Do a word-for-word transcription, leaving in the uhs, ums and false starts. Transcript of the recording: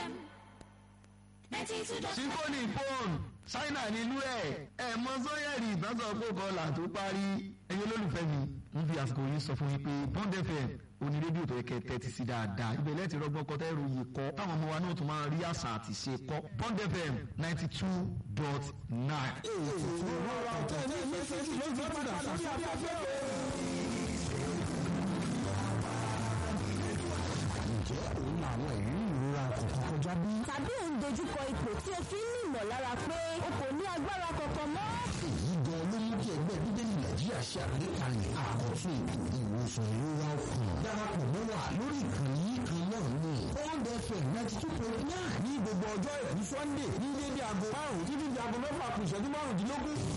Symphony phone China nínú ẹ̀ ẹ̀ mọ sọ́yẹ̀rì ìtànsán kókọlà tó parí ẹ̀yin olólùfẹ́ mi ń fi àsìkò yìí sọ fún yín pé Bond F M oní rédíò tó yẹ kẹ́ tẹ́tí sí dáadáa ibẹ̀ lẹ́ẹ̀tì rọgbọ́n kọ́ tẹ́rù yìí kọ́ táwọn ọmọ wa náà tún máa rí àṣà àti ṣe kọ́ Bond F M ninety two dot nine. ìrora ọ̀tẹ̀ ní mẹ́sẹ̀jì ló ti padà sórí afẹ́fẹ́. ǹjẹ́ òun làwọn ìrírí ìrora kọ̀ọ̀kan kọjá bí? tàbí ò ń dojúkọ ipò tí o fi ń ní ìmọ̀lára pé o kò ní agbára kankan mọ́. èyí gan ló mú kí ẹgbẹ́ bíbélì nàìjíríà ṣe àgbékalẹ̀ àkọ́tún ètò ìwòsàn ìrora ọkàn. darapọ̀ mọ́ wa lórí ìkànnì yìí kan náà ní Bond F M ninety two point nine ní gbogbo ọjọ́ ìlú Sunday ní dédé aago márùn-ún títí di aago mẹ́fà kù ìṣẹ́jú márùndínlógún.